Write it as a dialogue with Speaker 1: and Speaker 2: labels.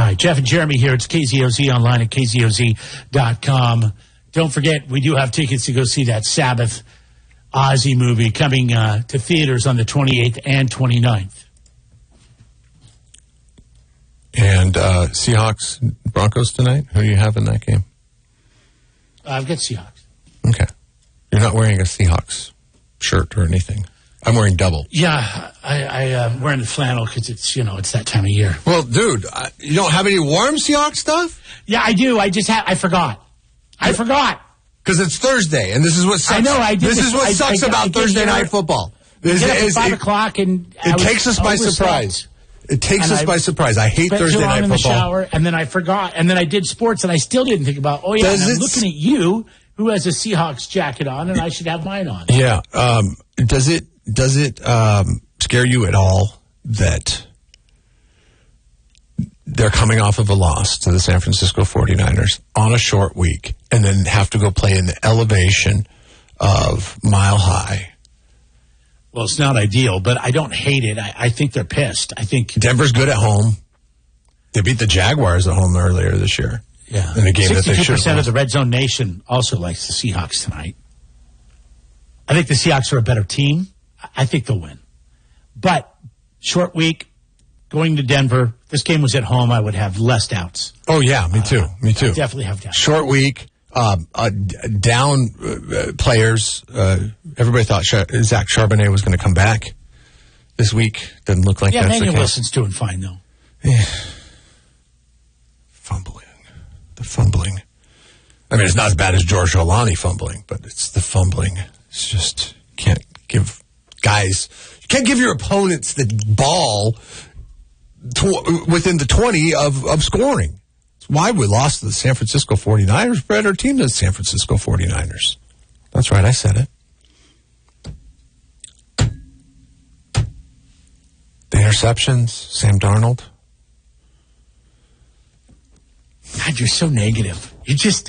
Speaker 1: right, Jeff and Jeremy here. It's KZOZ online at KZOZ.com. Don't forget, we do have tickets to go see that Sabbath Ozzy movie coming to theaters on the 28th and 29th.
Speaker 2: And Seahawks, Broncos tonight? Who do you have in that game?
Speaker 1: I've got Seahawks.
Speaker 2: Okay. You're not wearing a Seahawks shirt or anything. I'm wearing double.
Speaker 1: Yeah, I'm wearing the flannel because it's, it's that time of year.
Speaker 2: Well, dude, you don't have any warm Seahawks stuff?
Speaker 1: Yeah, I do. I forgot. I forgot.
Speaker 2: Because it's Thursday, and this is what sucks.
Speaker 1: I know. I did.
Speaker 2: This is what sucks about Thursday night football.
Speaker 1: It is 5 o'clock, and
Speaker 2: it takes us by surprise. It takes us by surprise. I hate Thursday night football. In the shower,
Speaker 1: and then I forgot, and then I did sports, and I still didn't think about. Oh yeah, I'm looking at you, who has a Seahawks jacket on, and I should have mine on.
Speaker 2: Yeah. Does it scare you at all that they're coming off of a loss to the San Francisco 49ers on a short week and then have to go play in the elevation of Mile High?
Speaker 1: Well, it's not ideal, but I don't hate it. I think they're pissed. I think
Speaker 2: Denver's good at home. They beat the Jaguars at home earlier this year.
Speaker 1: Yeah.
Speaker 2: In a game that they should have
Speaker 1: 62% of the Red Zone Nation also likes the Seahawks tonight. I think the Seahawks are a better team. I think they'll win. But short week, going to Denver, if this game was at home, I would have less doubts.
Speaker 2: Oh, yeah, me too. Me too.
Speaker 1: I definitely have doubts.
Speaker 2: Short week, down players. Everybody thought Zach Charbonnet was going to come back this week. Doesn't look like that's the case.
Speaker 1: Emmanuel Wilson's doing fine, though.
Speaker 2: Yeah. The fumbling. I mean, it's not as bad as George Olani fumbling, but it's the fumbling. It's just, you can't give your opponents the ball within the 20 of scoring. It's why we lost to the San Francisco 49ers. Better team than the San Francisco 49ers. That's right, I said it. The interceptions, Sam Darnold.
Speaker 1: God, you're so negative. You just...